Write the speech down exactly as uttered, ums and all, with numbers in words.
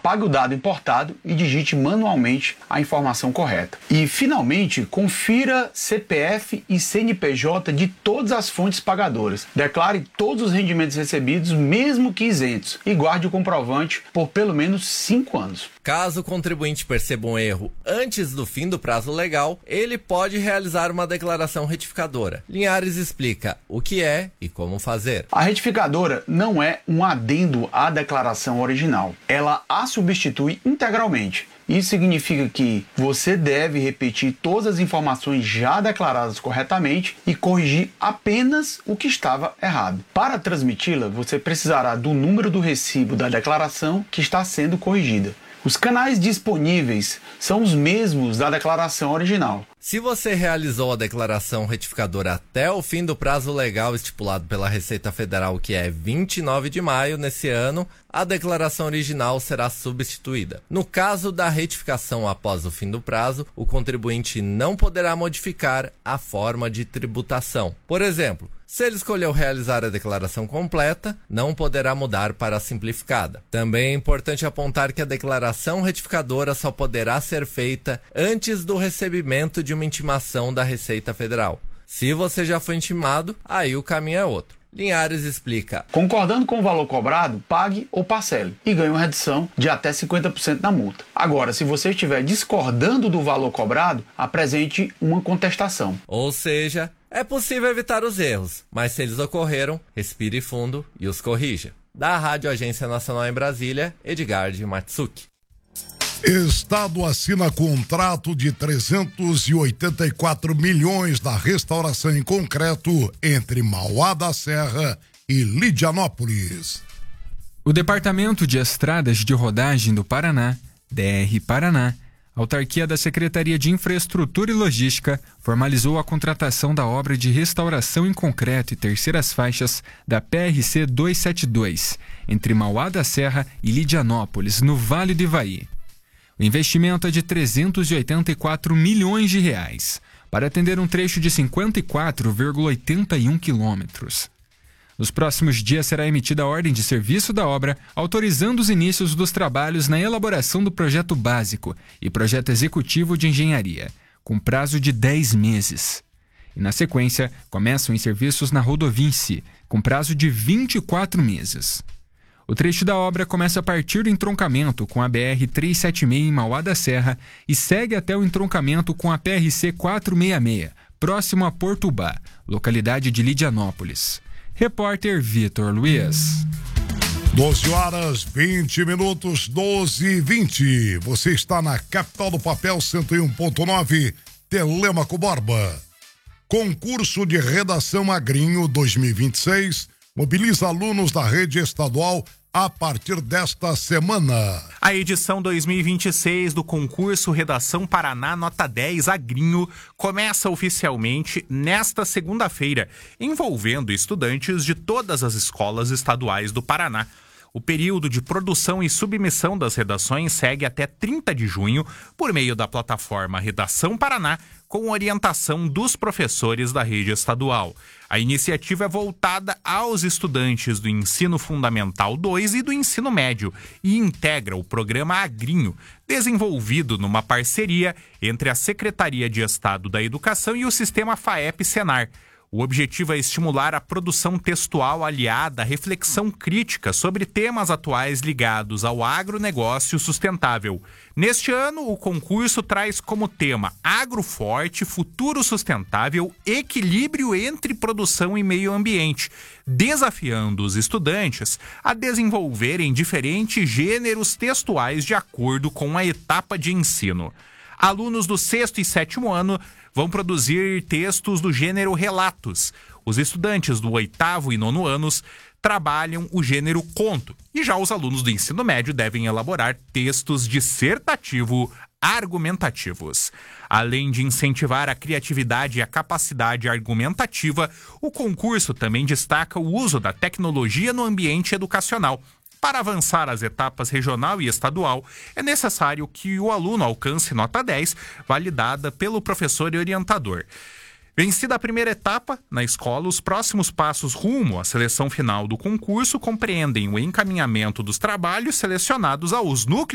apague o dado importado e digite manualmente a informação correta. E, finalmente, confira C P F e C N P J de todas as fontes pagadoras. Declare todos os rendimentos recebidos, mesmo que isentos, e guarde o comprovante por pelo menos cinco anos. Caso o contribuinte perceba um erro antes do fim do prazo legal, ele pode realizar uma declaração retificadora. Linhares explica o que é e como fazer. A retificadora não é um adendo à declaração original. Ela a substitui integralmente. Isso significa que você deve repetir todas as informações já declaradas corretamente e corrigir apenas o que estava errado. Para transmiti-la, você precisará do número do recibo da declaração que está sendo corrigida. Os canais disponíveis são os mesmos da declaração original. Se você realizou a declaração retificadora até o fim do prazo legal estipulado pela Receita Federal, que é vinte e nove de maio nesse ano, a declaração original será substituída. No caso da retificação após o fim do prazo, o contribuinte não poderá modificar a forma de tributação. Por exemplo, se ele escolheu realizar a declaração completa, não poderá mudar para a simplificada. Também é importante apontar que a declaração retificadora só poderá ser feita antes do recebimento de uma intimação da Receita Federal. Se você já foi intimado, aí o caminho é outro. Linhares explica. Concordando com o valor cobrado, pague ou parcele e ganhe uma redução de até cinquenta por cento na multa. Agora, se você estiver discordando do valor cobrado, apresente uma contestação. Ou seja, é possível evitar os erros, mas se eles ocorreram, respire fundo e os corrija. Da Rádio Agência Nacional em Brasília, Edgar de Matsuki. Estado assina contrato de trezentos e oitenta e quatro milhões da restauração em concreto entre Mauá da Serra e Lidianópolis. O Departamento de Estradas de Rodagem do Paraná, D R Paraná, autarquia da Secretaria de Infraestrutura e Logística, formalizou a contratação da obra de restauração em concreto e terceiras faixas da P R C duzentos e setenta e dois, entre Mauá da Serra e Lidianópolis, no Vale do Ivaí. O investimento é de trezentos e oitenta e quatro milhões de reais, para atender um trecho de cinquenta e quatro vírgula oitenta e um quilômetros. Nos próximos dias será emitida a ordem de serviço da obra, autorizando os inícios dos trabalhos na elaboração do projeto básico e projeto executivo de engenharia, com prazo de dez meses. E, na sequência, começam os serviços na rodovia em si, com prazo de vinte e quatro meses. O trecho da obra começa a partir do entroncamento com a B R trezentos e setenta e seis em Mauá da Serra e segue até o entroncamento com a P R C quatrocentos e sessenta e seis, próximo a Portubá, localidade de Lidianópolis. Repórter Vitor Luiz. doze horas, vinte minutos, doze e vinte. Você está na capital do papel, cento e um ponto nove, Telêmaco Borba. Concurso de Redação Agrinho dois mil e vinte e seis mobiliza alunos da rede estadual a partir desta semana. A edição dois mil e vinte e seis do concurso Redação Paraná Nota dez Agrinho começa oficialmente nesta segunda-feira, envolvendo estudantes de todas as escolas estaduais do Paraná. O período de produção e submissão das redações segue até trinta de junho por meio da plataforma Redação Paraná, com orientação dos professores da rede estadual. A iniciativa é voltada aos estudantes do Ensino Fundamental dois e do Ensino Médio e integra o programa Agrinho, desenvolvido numa parceria entre a Secretaria de Estado da Educação e o Sistema FAEP-Senar. O objetivo é estimular a produção textual aliada à reflexão crítica sobre temas atuais ligados ao agronegócio sustentável. Neste ano, o concurso traz como tema Agroforte, Futuro Sustentável, Equilíbrio entre Produção e Meio Ambiente, desafiando os estudantes a desenvolverem diferentes gêneros textuais de acordo com a etapa de ensino. Alunos do sexto e sétimo ano vão produzir textos do gênero relatos. Os estudantes do oitavo e nono anos trabalham o gênero conto. E já os alunos do ensino médio devem elaborar textos dissertativo-argumentativos. Além de incentivar a criatividade e a capacidade argumentativa, o concurso também destaca o uso da tecnologia no ambiente educacional. Para avançar as etapas regional e estadual, é necessário que o aluno alcance nota dez, validada pelo professor e orientador. Vencida a primeira etapa, na escola, os próximos passos rumo à seleção final do concurso compreendem o encaminhamento dos trabalhos selecionados aos núcleos